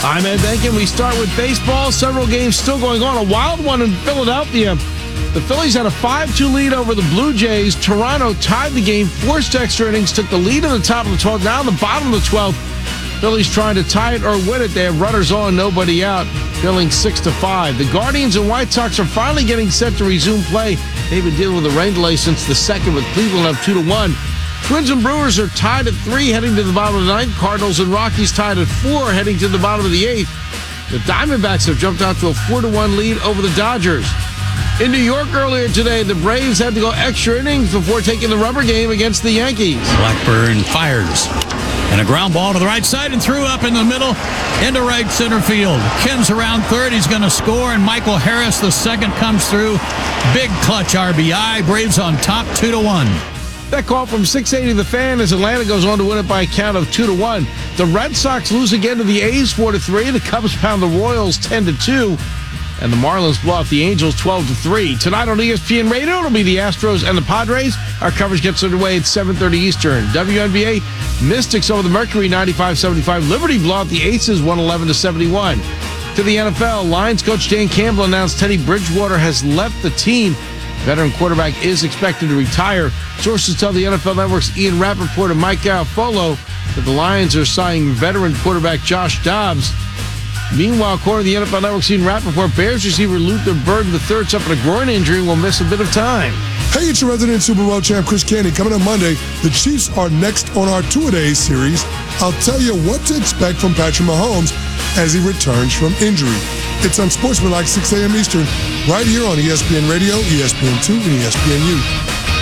I'm Ed Benkin. We start with baseball. Several games still going on. A wild one in Philadelphia. The Phillies had a 5-2 lead over the Blue Jays. Toronto tied the game, forced extra innings, took the lead in the top of the 12th. Now in the bottom of the 12th, Phillies trying to tie it or win it. They have runners on, nobody out, filling 6-5. The Guardians and White Sox are finally getting set to resume play. They've been dealing with a rain delay since the second, with Cleveland up 2-1. Twins and Brewers are tied at 3, heading to the bottom of the 9th. Cardinals and Rockies tied at 4, heading to the bottom of the 8th. The Diamondbacks have jumped out to a 4-1 lead over the Dodgers. In New York earlier today, the Braves had to go extra innings before taking the rubber game against the Yankees. Blackburn fires. And a ground ball to the right side and threw up in the middle into right center field. Kim's around third. He's going to score, and Michael Harris, the second, comes through. Big clutch RBI. Braves on top 2-1. That call from 680 The Fan as Atlanta goes on to win it by a count of 2-1. The Red Sox lose again to the A's 4-3. The Cubs pound the Royals 10-2. And the Marlins blow out the Angels 12-3. Tonight on ESPN Radio, it'll be the Astros and the Padres. Our coverage gets underway at 7:30 Eastern. WNBA, Mystics over the Mercury 95-75. Liberty blow out the Aces 111-71. To the NFL, Lions coach Dan Campbell announced Teddy Bridgewater has left the team. Veteran quarterback is expected to retire. Sources tell the NFL Network's Ian Rappaport and Mike Garafolo that the Lions are signing veteran quarterback Josh Dobbs. Meanwhile, according to the NFL Network's Ian Rappaport, Bears receiver Luther Burden III suffered a groin injury and will miss a bit of time. Hey, it's your resident Super Bowl champ, Chris Candy. Coming up Monday, the Chiefs are next on our two-a-days series. I'll tell you what to expect from Patrick Mahomes as he returns from injury. It's Unsportsmanlike, 6 a.m. Eastern, right here on ESPN Radio, ESPN2, and ESPNU.